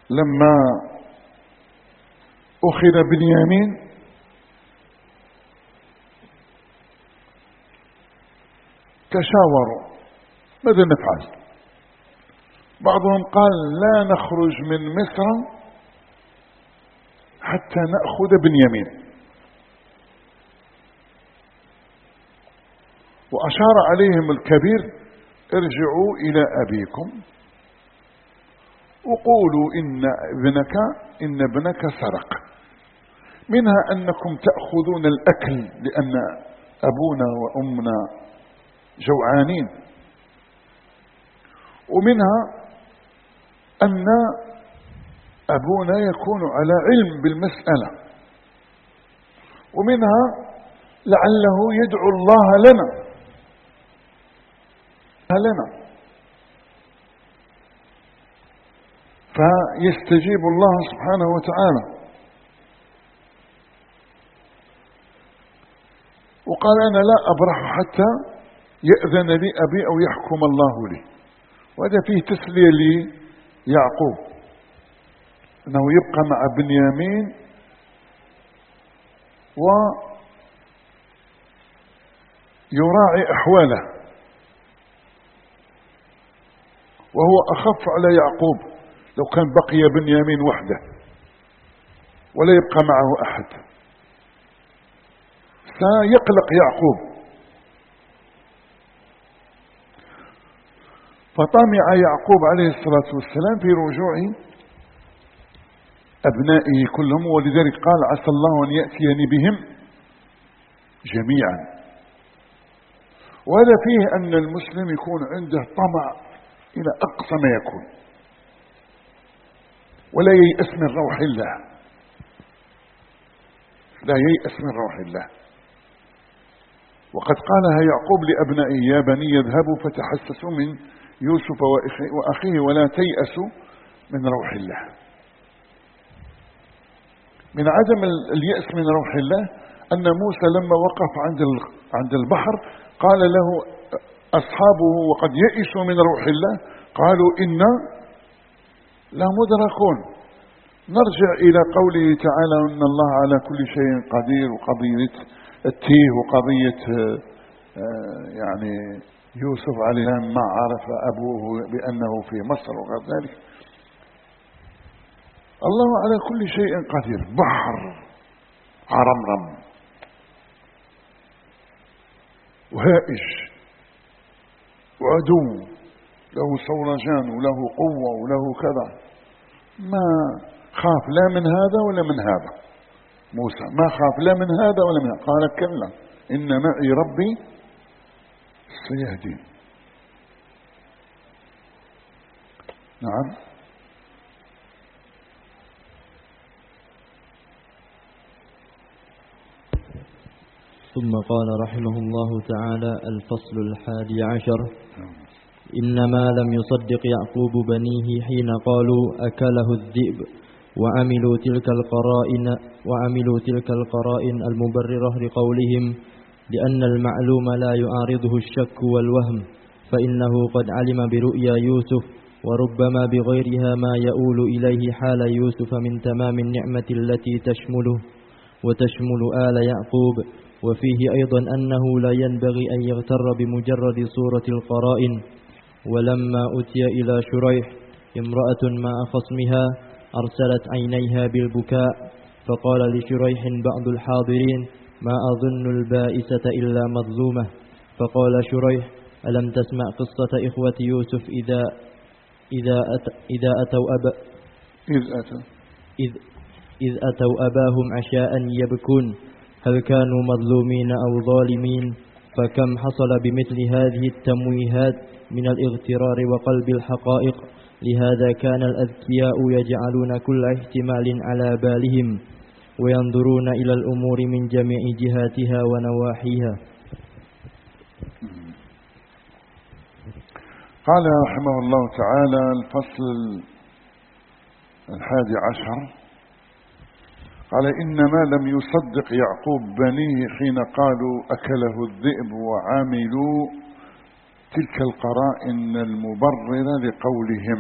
لما أخذ بنيامين تشاوروا ماذا نفعل. بعضهم قال لا نخرج من مصر حتى نأخذ بنيامين، وأشار عليهم الكبير ارجعوا إلى أبيكم وقولوا إن ابنك سرق، منها أنكم تأخذون الأكل لأن أبونا وأمنا جوعانين، ومنها أن أبونا يكون على علم بالمسألة، ومنها لعله يدعو الله لنا فيستجيب الله سبحانه وتعالى. وقال أنا لا أبرح حتى يأذن لي أبي أو يحكم الله لي. وهذا فيه تسلية ليعقوب أنه يبقى مع بنيامين ويراعي أحواله، وهو أخف على يعقوب لو كان بقي بنيامين وحده ولا يبقى معه أحد، سيقلق يعقوب. فطمع يعقوب عليه الصلاة والسلام في رجوع أبنائه كلهم، ولذلك قال عسى الله أن يأتيني بهم جميعا. وهذا فيه أن المسلم يكون عنده طمع إلى أقصى ما يكون، ولا ييأس من روح الله، لا ييأس من روح الله. وقد قالها يعقوب لأبنائه يا بني يذهبوا فتحسسوا من يوسف وأخيه ولا تيأسوا من روح الله. من عدم اليأس من روح الله أن موسى لما وقف عند البحر قال له أصحابه وقد يئسوا من روح الله قالوا إنا لمدركون. نرجع إلى قوله تعالى إن الله على كل شيء قدير، وقضية التيه وقضية يعني يوسف عليه السلام ما عرف أبوه بأنه في مصر وغير ذلك. الله على كل شيء قدير. بحر عرمرم وهائج وعدو له صولجان وله قوة وله كذا، ما خاف لا من هذا ولا من هذا. موسى ما خاف لا من هذا ولا من هذا، قال كلا إن معي ربي سيهدين. نعم. ثم قال رحمه الله تعالى الفصل 11 إنما لم يصدق يعقوب بنيه حين قالوا أكله الذئب وعملوا تلك القرائن المبررة لقولهم، لأن المعلوم لا يعارضه الشك والوهم، فإنه قد علم برؤيا يوسف وربما بغيرها ما يؤول إليه حال يوسف من تمام النعمة التي تشمله وتشمل آل يعقوب. وفيه أيضا أنه لا ينبغي أن يغتر بمجرد صورة القرائن. ولما أتي إلى شريح امرأة مع خصمها أرسلت عينيها بالبكاء، فقال لشريح بعض الحاضرين ما أظن البائسة إلا مظلومة. فقال شريح ألم تسمع قصة إخوة يوسف إذ أتوا أباهم عشاء يبكون، هل كانوا مظلومين أو ظالمين؟ فكم حصل بمثل هذه التمويهات من الاغترار وقلب الحقائق. لهذا كان الأذكياء يجعلون كل احتمال على بالهم وينظرون إلى الأمور من جميع جهاتها ونواحيها. قال رحمه الله تعالى الفصل 11 قال إنما لم يصدق يعقوب بنيه حين قالوا أكله الذئب وعاملوا تلك القرائن المبررة لقولهم.